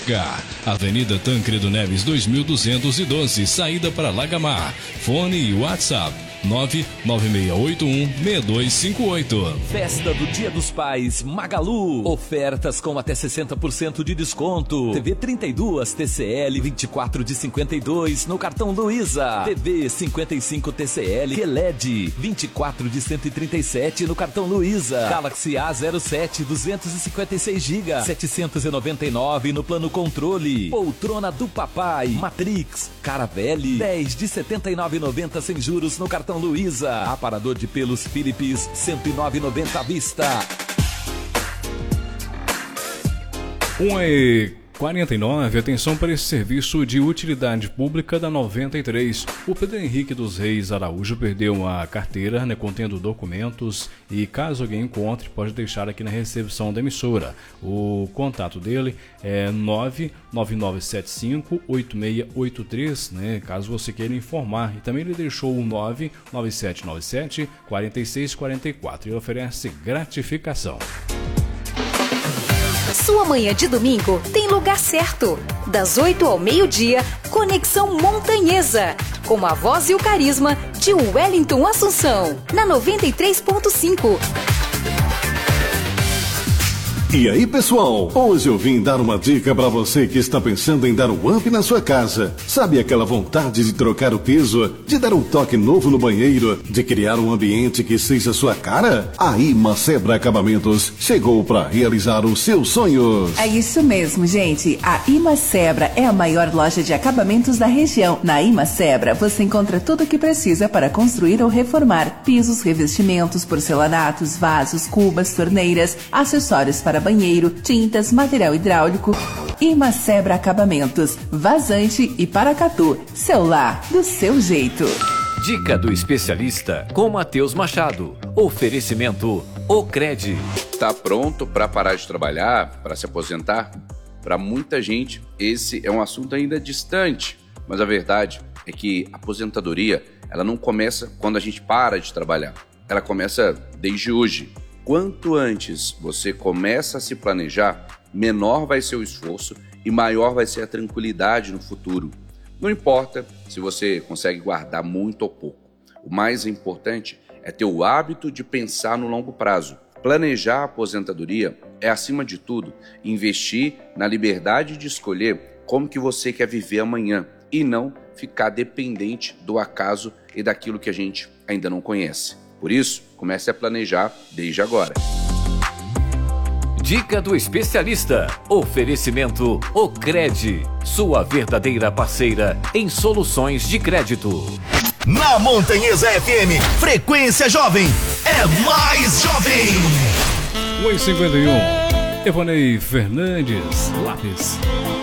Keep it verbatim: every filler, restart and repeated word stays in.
Oscar, Avenida Tancredo Neves dois mil duzentos e doze, saída para Lagamar. Fone e WhatsApp nove nove seis oito um seis dois cinco oito. Festa do Dia dos Pais Magalu. Ofertas com até sessenta por cento de desconto. T V trinta e dois T C L vinte e quatro de cinquenta e dois no cartão Luiza. T V cinquenta e cinco T C L Q L E D vinte e quatro de cento e trinta e sete no cartão Luiza. Galaxy A zero sete duzentos e cinquenta e seis gigas setecentos e noventa e nove no plano controle. Poltrona do papai Matrix Caravelle dez de setenta e nove reais e noventa centavos sem juros no cartão Luiza. Aparador de pelos Philips cento e nove reais e noventa centavos à vista. um e quarenta e nove, atenção para esse serviço de utilidade pública da noventa e três. O Pedro Henrique dos Reis Araújo perdeu a carteira, né, contendo documentos, e caso alguém encontre, pode deixar aqui na recepção da emissora. O contato dele é nove nove nove sete cinco oito seis oito três, né, caso você queira informar. E também ele deixou o nove nove sete nove sete quatro seis quatro quatro e oferece gratificação. Sua manhã de domingo tem lugar certo. Das oito ao meio-dia, Conexão Montanhesa. Com a voz e o carisma de Wellington Assunção. Na noventa e três ponto cinco. E aí, pessoal? Hoje eu vim dar uma dica para você que está pensando em dar um up na sua casa. Sabe aquela vontade de trocar o piso, de dar um toque novo no banheiro, de criar um ambiente que seja sua cara? A Imacebra Acabamentos chegou para realizar os seus sonhos. É isso mesmo, gente. A Imacebra é a maior loja de acabamentos da região. Na Imacebra você encontra tudo o que precisa para construir ou reformar: pisos, revestimentos, porcelanatos, vasos, cubas, torneiras, acessórios para banheiro, tintas, material hidráulico. Imacebra Acabamentos, Vazante e Paracatu. Seu lar, do seu jeito. Dica do especialista com Matheus Machado. Oferecimento Ocred. Tá pronto para parar de trabalhar, para se aposentar? Para muita gente, esse é um assunto ainda distante, mas a verdade é que a aposentadoria, ela não começa quando a gente para de trabalhar. Ela começa desde hoje. Quanto antes você começa a se planejar, menor vai ser o esforço e maior vai ser a tranquilidade no futuro. Não importa se você consegue guardar muito ou pouco. O mais importante é ter o hábito de pensar no longo prazo. Planejar a aposentadoria é, acima de tudo, investir na liberdade de escolher como que você quer viver amanhã e não ficar dependente do acaso e daquilo que a gente ainda não conhece. Por isso, comece a planejar desde agora. Dica do especialista. Oferecimento Ocred. Sua verdadeira parceira em soluções de crédito. Na Montanhesa F M, Frequência Jovem é mais jovem. um e cinquenta e um. Evonei Fernandes, Lápis.